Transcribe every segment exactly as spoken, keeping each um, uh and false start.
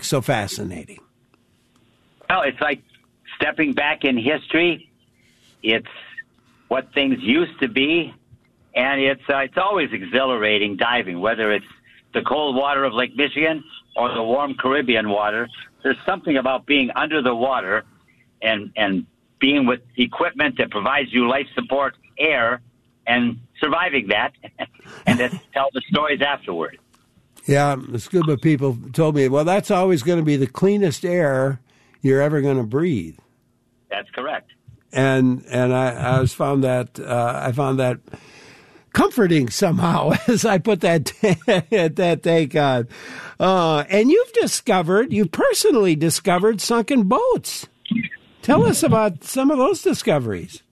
so fascinating? Well, it's like stepping back in history. It's what things used to be, and it's uh, it's always exhilarating diving, whether it's the cold water of Lake Michigan or the warm Caribbean water. There's something about being under the water and and being with equipment that provides you life support air and surviving that, and then tell the stories afterward. Yeah, the scuba people told me, well, that's always going to be the cleanest air you're ever going to breathe. That's correct. And and I, I was found that uh, I found that comforting somehow as I put that that take on. Uh, and you've discovered, you personally discovered sunken boats. Tell us about some of those discoveries.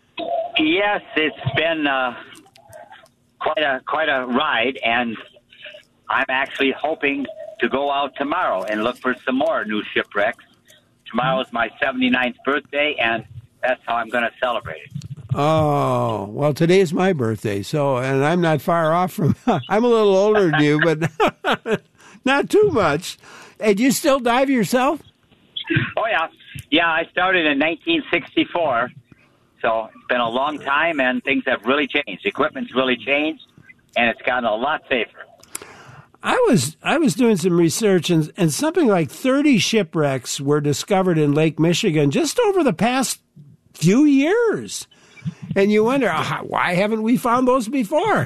Yes, it's been uh, quite a quite a ride, and I'm actually hoping to go out tomorrow and look for some more new shipwrecks. Tomorrow is my seventy-ninth birthday, and that's how I'm going to celebrate it. Oh, well, today's my birthday, so, and I'm not far off from, I'm a little older than you, but not too much. And you still dive yourself? Oh, yeah. Yeah, I started in nineteen sixty-four, so it's been a long time, and things have really changed. Equipment's really changed, and it's gotten a lot safer. I was I was doing some research, and, and something like thirty shipwrecks were discovered in Lake Michigan just over the past few years. And you wonder, why haven't we found those before?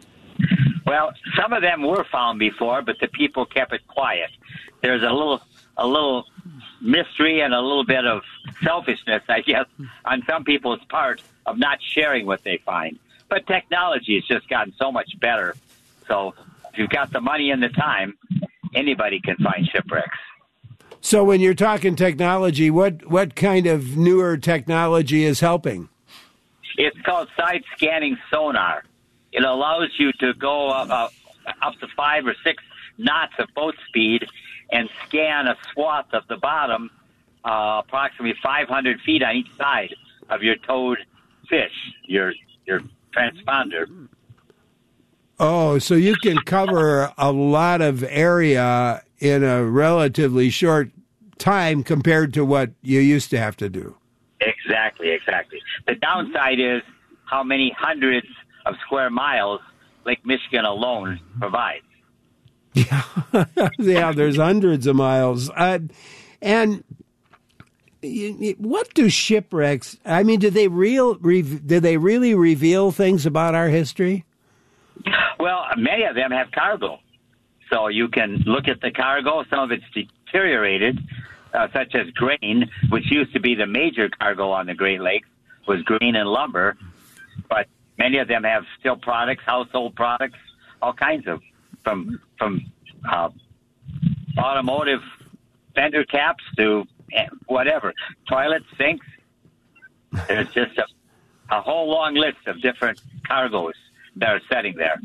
Well, some of them were found before, but the people kept it quiet. There's a little a little mystery and a little bit of selfishness, I guess, on some people's part of not sharing what they find. But technology has just gotten so much better. So if you've got the money and the time, anybody can find shipwrecks. So when you're talking technology, what, what kind of newer technology is helping? It's called side-scanning sonar. It allows you to go up, uh, up to five or six knots of boat speed and scan a swath of the bottom, uh, approximately five hundred feet on each side of your towed fish, your your transponder. Oh, so you can cover a lot of area in a relatively short time compared to what you used to have to do. Exactly, exactly. The downside is how many hundreds of square miles Lake Michigan alone provides. Yeah, yeah. There's hundreds of miles, uh, and what do shipwrecks? I mean, do they real? Re, do they really reveal things about our history? Well, many of them have cargo, so you can look at the cargo. Some of it's deteriorated, uh, such as grain, which used to be the major cargo on the Great Lakes, was grain and lumber. But many of them have still products, household products, all kinds of, from from uh, automotive fender caps to whatever, toilets, sinks. There's just a, a whole long list of different cargoes that are sitting there.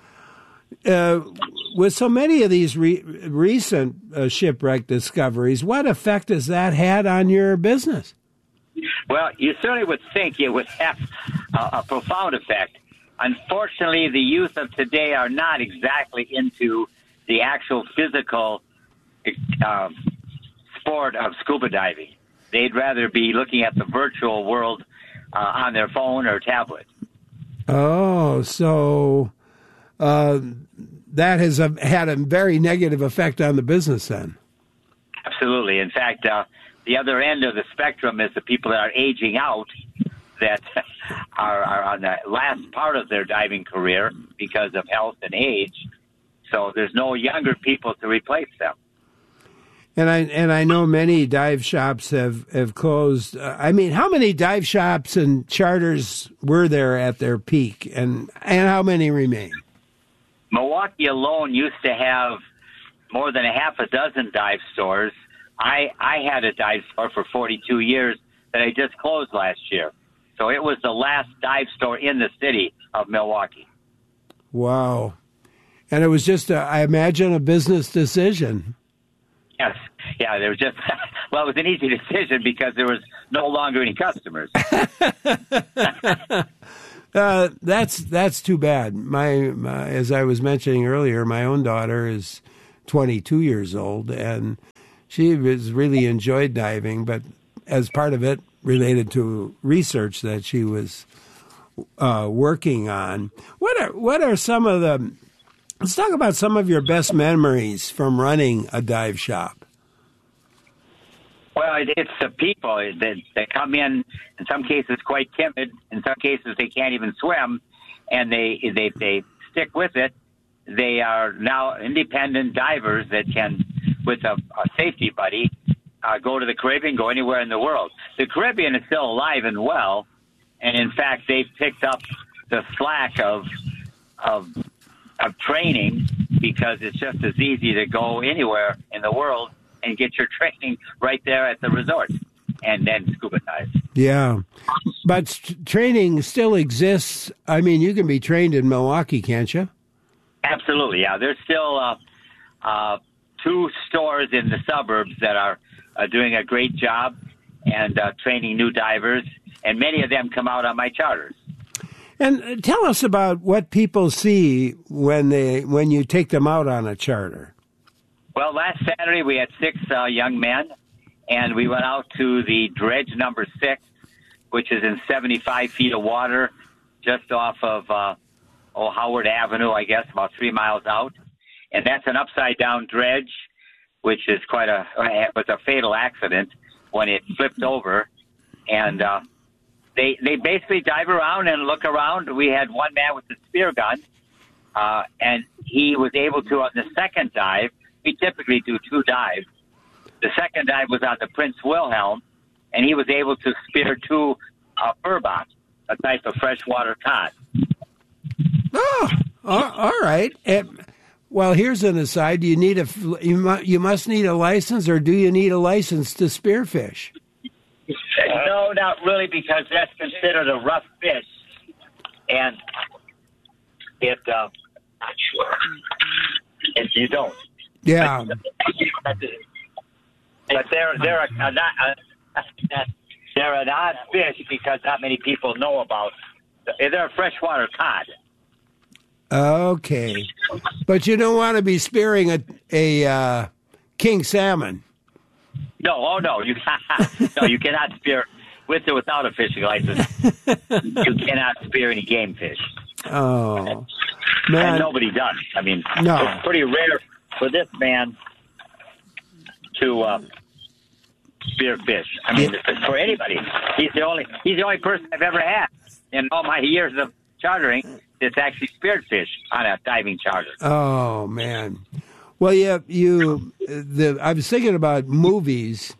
Uh, with so many of these re- recent uh, shipwreck discoveries, what effect has that had on your business? Well, you certainly would think it would have a, a profound effect. Unfortunately, the youth of today are not exactly into the actual physical uh, sport of scuba diving. They'd rather be looking at the virtual world uh, on their phone or tablet. Oh, so uh, that has a, had a very negative effect on the business then. Absolutely. In fact, uh, the other end of the spectrum is the people that are aging out that are, are on the last part of their diving career because of health and age. So there's no younger people to replace them. And I and I know many dive shops have, have closed. Uh, I mean, how many dive shops and charters were there at their peak, and, and how many remain? Milwaukee alone used to have more than a half a dozen dive stores. I, I had a dive store for forty-two years that I just closed last year. So it was the last dive store in the city of Milwaukee. Wow. And it was just, a, I imagine, a business decision. Yes. Yeah, there was just, well, it was an easy decision because there was no longer any customers. uh, that's that's too bad. My, my, as I was mentioning earlier, my own daughter is twenty-two years old, and she was really enjoyed diving, but as part of it related to research that she was uh, working on. What are what are some of the, let's talk about some of your best memories from running a dive shop. Well, it's the people that, that come in, in some cases quite timid, in some cases they can't even swim, and they they, they stick with it. They are now independent divers that can, with a, a safety buddy, uh, go to the Caribbean, go anywhere in the world. The Caribbean is still alive and well, and in fact, they've picked up the slack of of of training because it's just as easy to go anywhere in the world and get your training right there at the resort and then scuba dive. Yeah, but st- training still exists. I mean, you can be trained in Milwaukee, can't you? Absolutely, yeah. There's still uh, uh, two stores in the suburbs that are uh, doing a great job and uh, training new divers, and many of them come out on my charters. And tell us about what people see when they when you take them out on a charter. Well, last Saturday we had six uh, young men, and we went out to the dredge number six, which is in seventy-five feet of water, just off of uh, oh, Howard Avenue, I guess, about three miles out. And that's an upside-down dredge, which is quite a was a fatal accident when it flipped over. And uh, they they basically dive around and look around. We had one man with a spear gun, uh, and he was able to, on the second dive, we typically do two dives. The second dive was on the Prince Wilhelm, and he was able to spear two uh, burbot, a type of freshwater cod. Oh, all right. And, well, here's an aside. Do you need a you must you must need a license, or do you need a license to spearfish? No, not really, because that's considered a rough fish, and it uh, not sure if you don't. Yeah. But, but they're they're a, a, a, a they're an odd fish because not many people know about. They're a freshwater cod. Okay, but you don't want to be spearing a a uh, king salmon. No, oh no, you no, you cannot spear with or without a fishing license. You cannot spear any game fish. Oh, man, and nobody does. I mean, no. It's pretty rare for this man to uh, spear fish. I mean, yeah. For anybody, he's the only he's the only person I've ever had in all my years of chartering that's actually speared fish on a diving charter. Oh man. Well, yeah, you. The I was thinking about movies.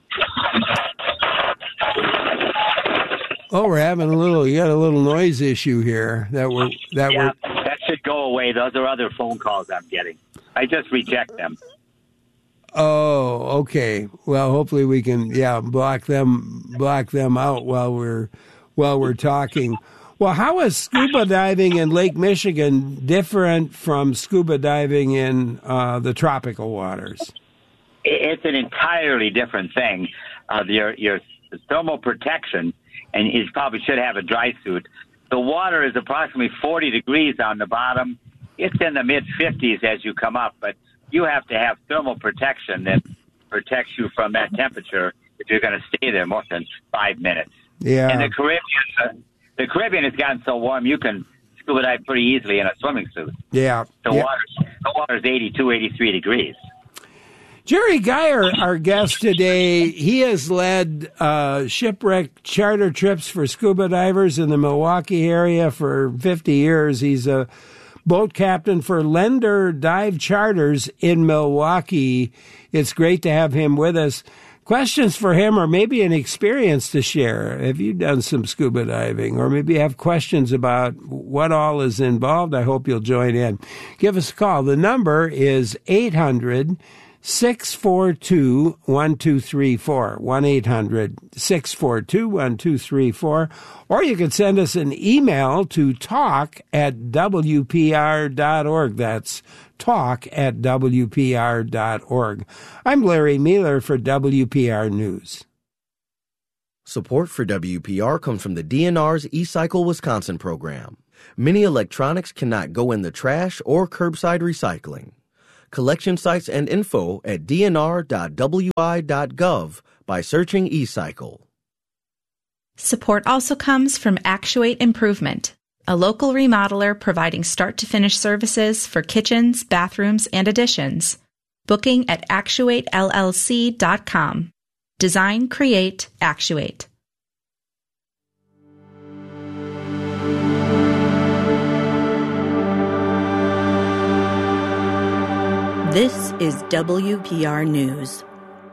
Oh, we're having a little. You got a little noise issue here. That we're that yeah, we're. That should go away. Those are other phone calls I'm getting. I just reject them. Oh, okay. Well, hopefully we can. Yeah, block them. Block them out while we're while we're talking. Well, how is scuba diving in Lake Michigan different from scuba diving in uh, the tropical waters? It's an entirely different thing. Uh, your your thermal protection, and you probably should have a dry suit. The water is approximately forty degrees on the bottom. It's in the mid fifties as you come up, but you have to have thermal protection that protects you from that temperature if you're going to stay there more than five minutes. Yeah. In the Caribbean, uh, the Caribbean has gotten so warm you can scuba dive pretty easily in a swimming suit. Yeah. The yeah. water, the water is eighty-two, eighty-three degrees. Jerry Geyer, our guest today, he has led uh, shipwreck charter trips for scuba divers in the Milwaukee area for fifty years. He's a boat captain for Lender Dive Charters in Milwaukee. It's great to have him with us. Questions for him, or maybe an experience to share. Have you done some scuba diving, or maybe have questions about what all is involved? I hope you'll join in. Give us a call. The number is eight hundred, six four two, one two three four, one eight hundred, six four two, one two three four, or you can send us an email to talk at W P R dot org. That's talk at W P R dot org. I'm Larry Mueller for W P R News. Support for W P R comes from the D N R's eCycle Wisconsin program. Many electronics cannot go in the trash or curbside recycling. Collection sites and info at d n r dot w i dot gov by searching eCycle. Support also comes from Actuate Improvement, a local remodeler providing start-to-finish services for kitchens, bathrooms, and additions. Booking at actuate l l c dot com. Design, create, actuate. This is W P R News.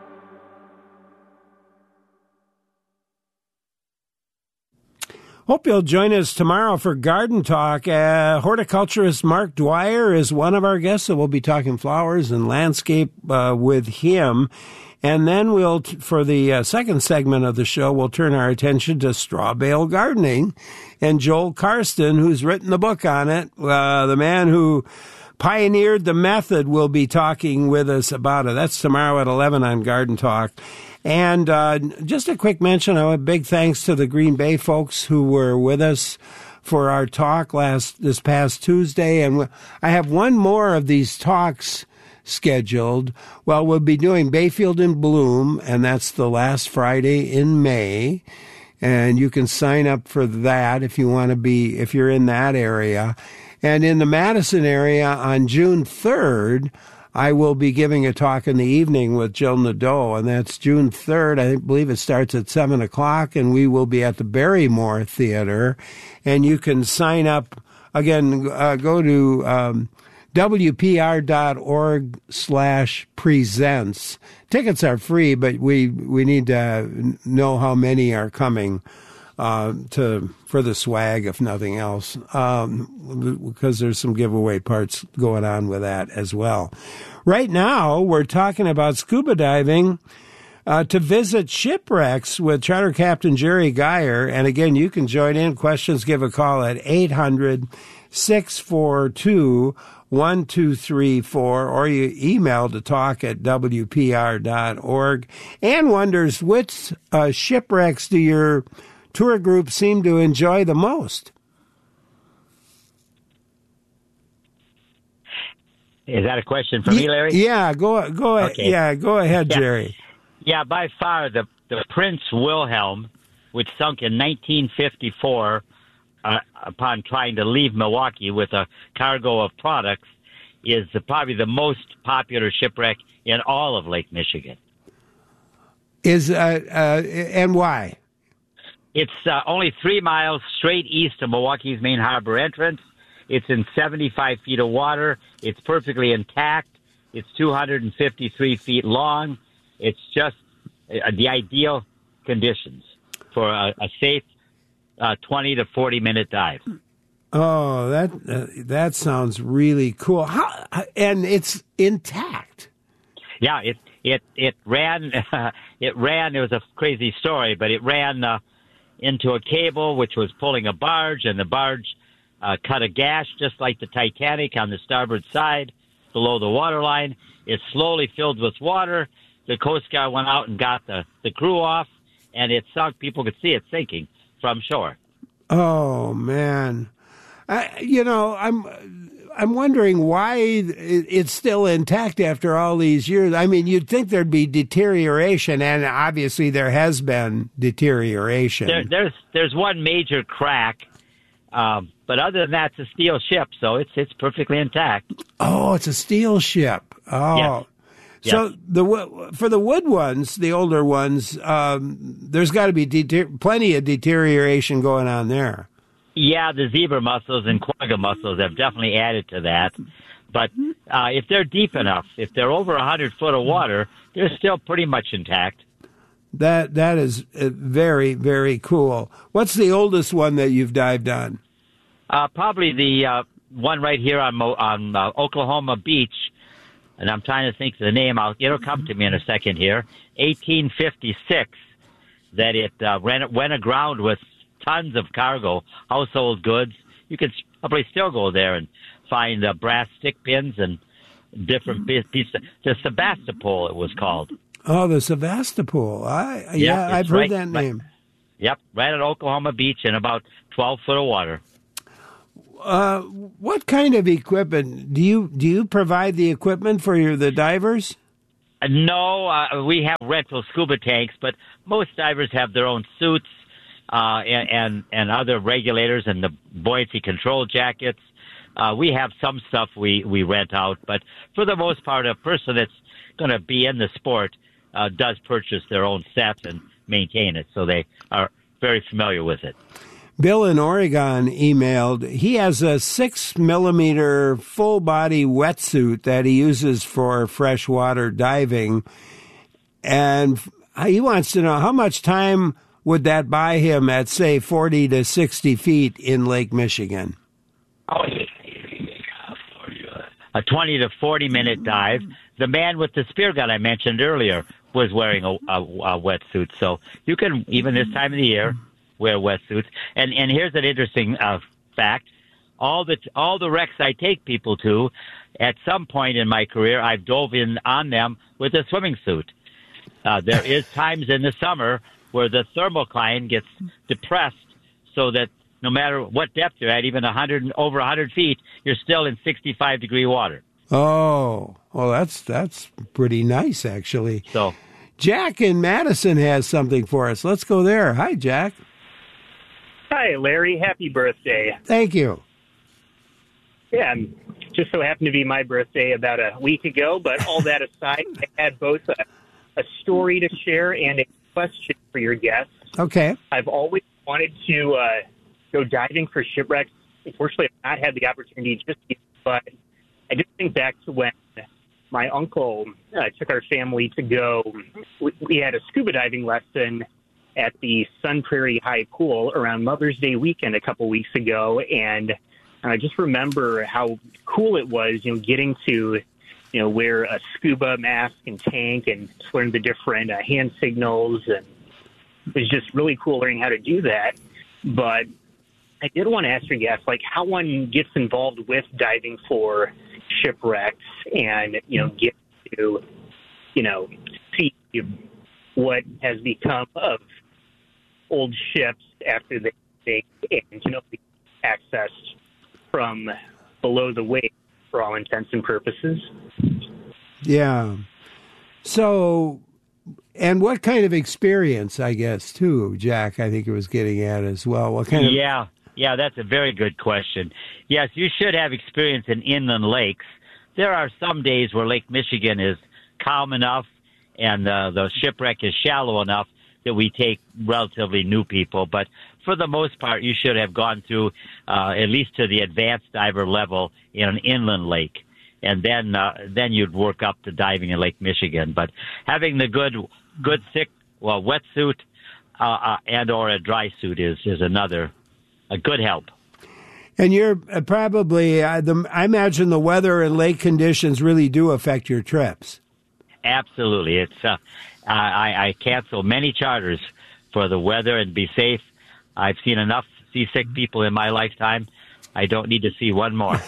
Hope you'll join us tomorrow for Garden Talk. Uh, horticulturist Mark Dwyer is one of our guests, so we'll be talking flowers and landscape uh, with him. And then we'll, for the uh, second segment of the show, we'll turn our attention to straw bale gardening. And Joel Karsten, who's written the book on it, uh, the man who pioneered the method, will be talking with us about it. That's tomorrow at eleven on Garden Talk. And uh, just a quick mention, a big thanks to the Green Bay folks who were with us for our talk last this past Tuesday. And I have one more of these talks scheduled. Well, we'll be doing Bayfield in Bloom, and that's the last Friday in May. And you can sign up for that if you want to be, if you're in that area. And in the Madison area on June third, I will be giving a talk in the evening with Jill Nadeau, and that's June third. I believe it starts at seven o'clock, and we will be at the Barrymore Theater. And you can sign up, again, uh, go to um, w p r dot org slash presents. Tickets are free, but we, we need to know how many are coming uh, to for the swag, if nothing else, um, because there's some giveaway parts going on with that as well. Right now, we're talking about scuba diving uh, to visit shipwrecks with Charter Captain Jerry Geyer. And again, you can join in. Questions, give a call at eight hundred, six four two, one two three four, or you email to talk at w p r dot org. Ann wonders, which uh, shipwrecks do your tour group seem to enjoy the most? Is that a question for me, Larry? Yeah, go go ahead. Okay. Yeah, go ahead, yeah. Jerry. Yeah, by far the the Prince Wilhelm, which sunk in nineteen fifty-four uh, upon trying to leave Milwaukee with a cargo of products, is the, probably the most popular shipwreck in all of Lake Michigan. Is uh, uh, and why? It's uh, only three miles straight east of Milwaukee's main harbor entrance. It's in seventy-five feet of water. It's perfectly intact. It's two hundred fifty-three feet long. It's just uh, the ideal conditions for a, a safe uh, twenty to forty minute dive. Oh, that uh, that sounds really cool. How, and it's intact. Yeah, it it it ran. Uh, it ran. It was a crazy story, but it ran uh, into a cable which was pulling a barge, and the barge uh, cut a gash just like the Titanic on the starboard side below the waterline. It slowly filled with water. The Coast Guard went out and got the, the crew off, and it sunk. People could see it sinking from shore. Oh, man. I, you know, I'm I'm wondering why it's still intact after all these years. I mean, you'd think there'd be deterioration, and obviously there has been deterioration. There, there's there's one major crack, um, but other than that, it's a steel ship, so it's it's perfectly intact. Oh, it's a steel ship. Oh. Yes. So yes. the for the wood ones, the older ones, um, there's got to be deter- plenty of deterioration going on there. Yeah, the zebra mussels and quagga mussels have definitely added to that. But uh, if they're deep enough, if they're over one hundred foot of water, they're still pretty much intact. That That is very, very cool. What's the oldest one that you've dived on? Uh, probably the uh, one right here on, on uh, Oklahoma Beach. And I'm trying to think of the name. I'll, it'll come to me in a second here. eighteen fifty-six, that it uh, ran, went aground with tons of cargo, household goods. You could probably still go there and find uh, brass stick pins and different pieces. The Sebastopol, it was called. Oh, the Sebastopol. I, Yep, yeah, I've heard right, that name. Right, yep, right at Oklahoma Beach in about twelve foot of water. uh, what kind of equipment do you do you provide the equipment for your the divers? Uh, no, uh, we have rental scuba tanks, but most divers have their own suits uh, and, and and other regulators and the buoyancy control jackets. Uh, we have some stuff we, we rent out, but for the most part, a person that's going to be in the sport uh, does purchase their own set and maintain it, so they are very familiar with it. Bill in Oregon emailed, he has a six millimeter full body wetsuit that he uses for freshwater diving. And he wants to know how much time would that buy him at, say, forty to sixty feet in Lake Michigan? Oh, a twenty to forty minute dive. The man with the spear gun I mentioned earlier was wearing a, a, a wetsuit. So you can, even this time of the year, wear wetsuits. And and here's an interesting uh, fact: all the all the wrecks I take people to, at some point in my career, I've dove in on them with a swimming suit. Uh, there is times in the summer where the thermocline gets depressed, so that no matter what depth you're at, even one hundred over one hundred feet, you're still in sixty-five degree water. Oh, well, that's that's pretty nice, actually. So, Jack in Madison has something for us. Let's go there. Hi, Jack. Hi, Larry. Happy birthday. Thank you. Yeah, just so happened to be my birthday about a week ago, but all that aside, I had both a, a story to share and a question for your guests. Okay. I've always wanted to uh, go diving for shipwrecks. Unfortunately, I've not had the opportunity just yet, but I just think back to when my uncle uh, took our family to go. We, we had a scuba diving lesson at the Sun Prairie High Pool around Mother's Day weekend a couple weeks ago, and I just remember how cool it was, you know, getting to, you know, wear a scuba mask and tank and learn the different uh, hand signals, and it was just really cool learning how to do that. But I did want to ask your guests, like, how one gets involved with diving for shipwrecks and, you know, get to, you know, see what has become of old ships after they sink and, you know, be accessed from below the waist for all intents and purposes. Yeah. So, and what kind of experience, I guess, too, Jack, I think it was getting at as well. What kind of... Yeah, yeah, that's a very good question. Yes, you should have experience in inland lakes. There are some days where Lake Michigan is calm enough and uh, the shipwreck is shallow enough that we take relatively new people. But for the most part, you should have gone through uh, at least to the advanced diver level in an inland lake. And then uh, then you'd work up to diving in Lake Michigan. But having the good, good thick, well, wetsuit uh, uh, and or a dry suit is, is another, a good help. And you're uh, probably, uh, the, I imagine the weather and lake conditions really do affect your trips. Absolutely. It's uh, I, I cancel many charters for the weather and be safe. I've seen enough seasick people in my lifetime. I don't need to see one more.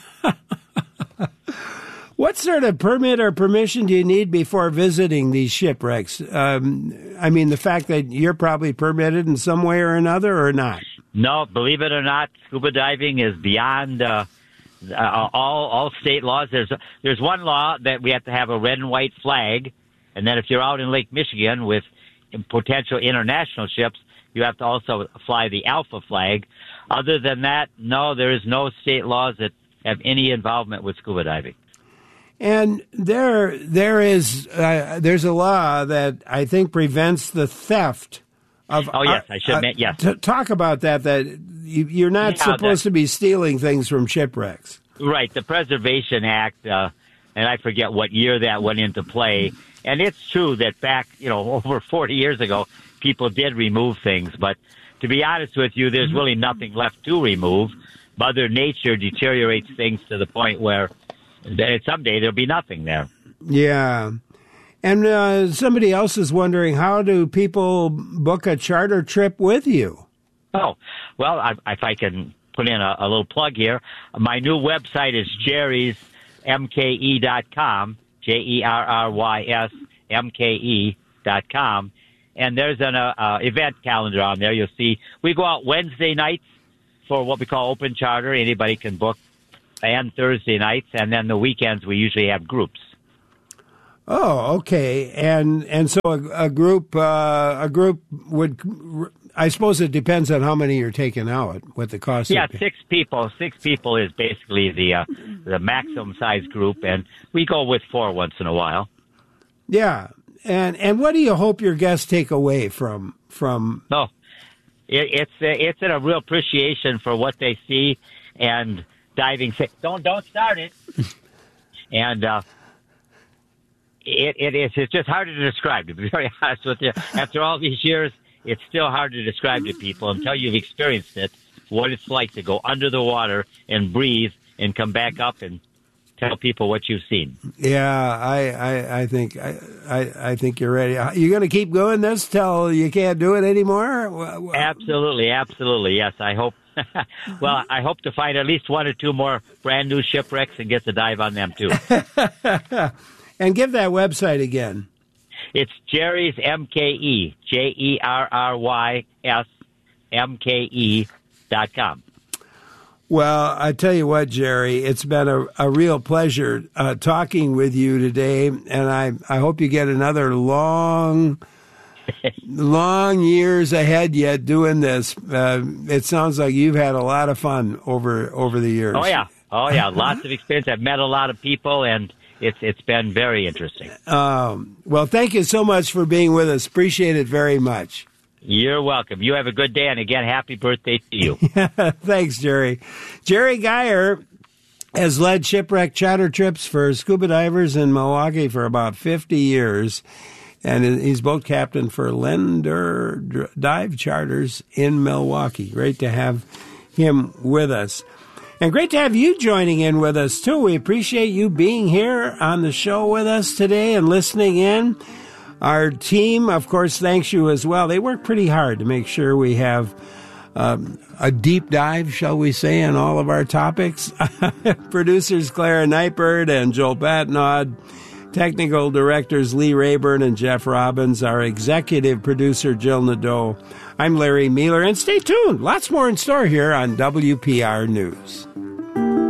What sort of permit or permission do you need before visiting these shipwrecks? Um, I mean, the fact that you're probably permitted in some way or another, or not? No, believe it or not, scuba diving is beyond uh, uh, all all state laws. There's there's one law that we have to have a red and white flag, and then if you're out in Lake Michigan with potential international ships, you have to also fly the Alpha flag. Other than that, no, there is no state laws that have any involvement with scuba diving. And there, there is, uh, there's a law that I think prevents the theft of. Oh yes, uh, I should uh, admit, yes. To talk about that. That you, you're not Yeah, supposed that- to be stealing things from shipwrecks. Right, the Preservation Act, uh, and I forget what year that went into play. And it's true that back, you know, over forty years ago, people did remove things. But to be honest with you, there's really nothing left to remove. Mother Nature deteriorates things to the point where that someday there'll be nothing there. Yeah. And uh, somebody else is wondering, how do people book a charter trip with you? Oh, well, I, if I can put in a, a little plug here, my new website is jerrys m k e dot com, J E R R Y S M K E dot com. And there's an uh, uh, event calendar on there. You'll see we go out Wednesday nights for what we call open charter. Anybody can book, and Thursday nights, and then the weekends we usually have groups. Oh, okay. And and so a, a group uh, a group would, I suppose it depends on how many you're taking out, what the cost. Yeah, would be. six people. Six people is basically the uh, the maximum size group, and we go with four once in a while. Yeah, and and what do you hope your guests take away from from? No, it, it's it's a real appreciation for what they see, and diving. Don't don't start it. And. Uh, It, it is. It's just hard to describe, to be very honest with you. After all these years, it's still hard to describe to people until you've experienced it, what it's like to go under the water and breathe and come back up and tell people what you've seen. Yeah, I, I, I think I, I, I think you're ready. You're going to keep going this till you can't do it anymore? Absolutely, absolutely. Yes, I hope. Well, I hope to find at least one or two more brand new shipwrecks and get to dive on them too. And give that website again. It's Jerry's M K E, J E R R Y S M K E dot com. Well, I tell you what, Jerry, it's been a, a real pleasure uh, talking with you today, and I, I hope you get another long, long years ahead yet doing this. Uh, it sounds like you've had a lot of fun over over the years. Oh, yeah. Oh, yeah. Lots of experience. I've met a lot of people, and It's it's been very interesting. Um, well, thank you so much for being with us. Appreciate it very much. You're welcome. You have a good day, and again, happy birthday to you. Thanks, Jerry. Jerry Geyer has led shipwreck charter trips for scuba divers in Milwaukee for about fifty years, and he's boat captain for Lender Dive Charters in Milwaukee. Great to have him with us. And great to have you joining in with us, too. We appreciate you being here on the show with us today and listening in. Our team, of course, thanks you as well. They work pretty hard to make sure we have um, a deep dive, shall we say, in all of our topics. Producers Clara Nightbird and Joel Patnaud. Technical directors Lee Rayburn and Jeff Robbins. Our executive producer Jill Nadeau. I'm Larry Mueller, and stay tuned. Lots more in store here on W P R News.